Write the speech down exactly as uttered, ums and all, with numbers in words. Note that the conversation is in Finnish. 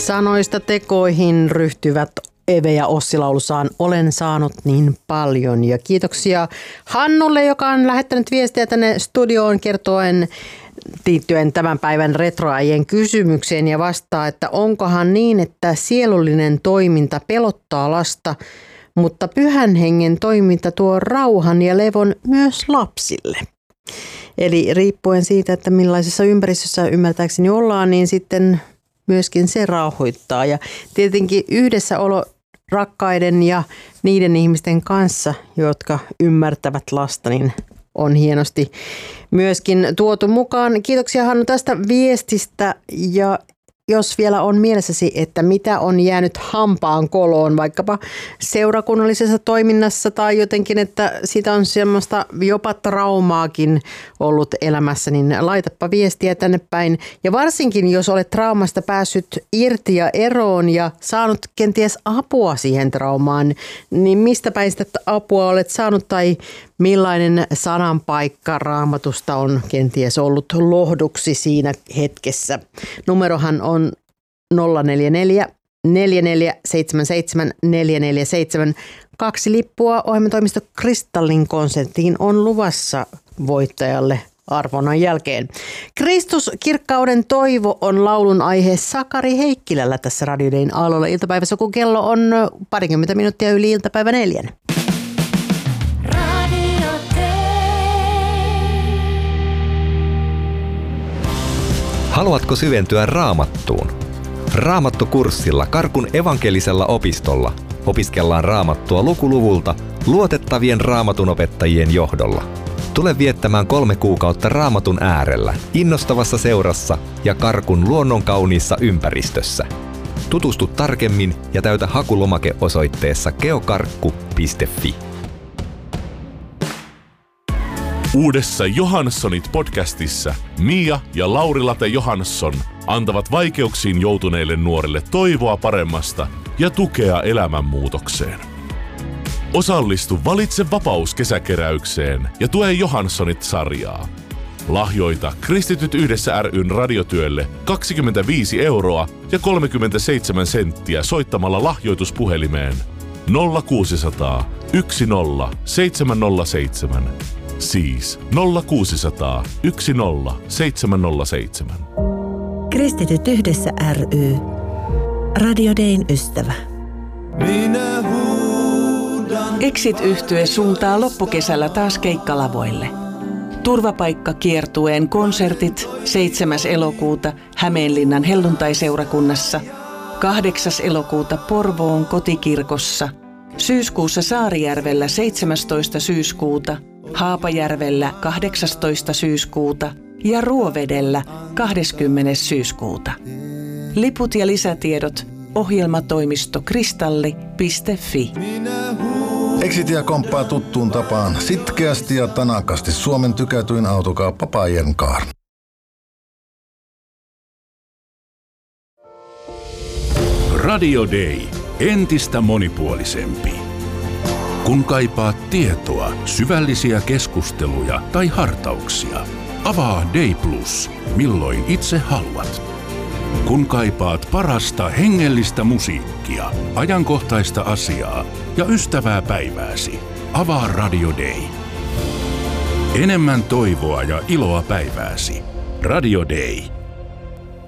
Sanoista tekoihin ryhtyvät Eve ja Ossi laulussaan Olen saanut niin paljon. Ja kiitoksia Hannulle, joka on lähettänyt viestiä tänne studioon kertoen liittyen tämän päivän retroajien kysymykseen ja vastaa, että onkohan niin, että sielullinen toiminta pelottaa lasta, mutta pyhän hengen toiminta tuo rauhan ja levon myös lapsille. Eli riippuen siitä, että millaisessa ympäristössä ymmärtääkseni ollaan, niin sitten myöskin se rauhoittaa. Ja tietenkin yhdessäolo rakkaiden ja niiden ihmisten kanssa, jotka ymmärtävät lasta, niin on hienosti myöskin tuotu mukaan. Kiitoksia Hannu tästä viestistä ja jos vielä on mielessäsi, että mitä on jäänyt hampaan koloon vaikkapa seurakunnallisessa toiminnassa tai jotenkin, että siitä on semmoista jopa traumaakin ollut elämässä, niin laitapa viestiä tänne päin. Ja varsinkin, jos olet traumasta päässyt irti ja eroon ja saanut kenties apua siihen traumaan, niin mistä päin sitä apua olet saanut tai millainen sananpaikka Raamatusta on kenties ollut lohduksi siinä hetkessä. Numerohan on nolla neljä neljä neljä neljä seitsemän seitsemän neljä neljä seitsemän. Kaksi lippua ohjelmatoimisto Kristallin konserttiin on luvassa voittajalle arvonnan jälkeen. Kristus, kirkkauden toivo on laulun aihe Sakari Heikkilällä tässä Radio Dayn aallolla iltapäivässä, kun kello on parikymmentä minuuttia yli iltapäivä neljän. Haluatko syventyä Raamattuun? Raamattukurssilla Karkun evankelisella opistolla opiskellaan Raamattua lukuluvulta luotettavien Raamatunopettajien johdolla. Tule viettämään kolme kuukautta Raamatun äärellä, innostavassa seurassa ja Karkun luonnonkauniissa ympäristössä. Tutustu tarkemmin ja täytä hakulomake osoitteessa geokarkku piste fi. Uudessa Johanssonit podcastissa Mia ja Lauri-Late Johansson antavat vaikeuksiin joutuneille nuorille toivoa paremmasta ja tukea elämänmuutokseen. Osallistu Valitse vapaus -kesäkeräykseen ja tue Johanssonit-sarjaa. Lahjoita Kristityt yhdessä ry:n radiotyölle kaksikymmentäviisi euroa ja kolmekymmentäseitsemän senttiä soittamalla lahjoituspuhelimeen nolla kuusisataa yksi nolla seitsemän nolla seitsemän. Siis nolla kuusisataa yksi nolla seitsemän nolla seitsemän. Kristityt yhdessä ry. Radio Dayn ystävä. Exit-yhtye suuntaa loppukesällä taas keikkalavoille. Turvapaikka-kiertueen konsertit seitsemäs elokuuta Hämeenlinnan helluntaiseurakunnassa, kahdeksas elokuuta Porvoon kotikirkossa, syyskuussa Saarijärvellä seitsemästoista syyskuuta, Haapajärvellä kahdeksastoista syyskuuta ja Ruovedellä kahdeskymmenes syyskuuta. Liput ja lisätiedot ohjelmatoimisto kristalli piste fi. Exitia komppaa tuttuun tapaan sitkeästi ja tanakasti Suomen tykätyin autokauppa Bajern Car. Radio Day. Entistä monipuolisempi. Kun kaipaat tietoa, syvällisiä keskusteluja tai hartauksia, avaa Day Plus, milloin itse haluat. Kun kaipaat parasta hengellistä musiikkia, ajankohtaista asiaa ja ystävää päivääsi, avaa Radio Day. Enemmän toivoa ja iloa päivääsi. Radio Day.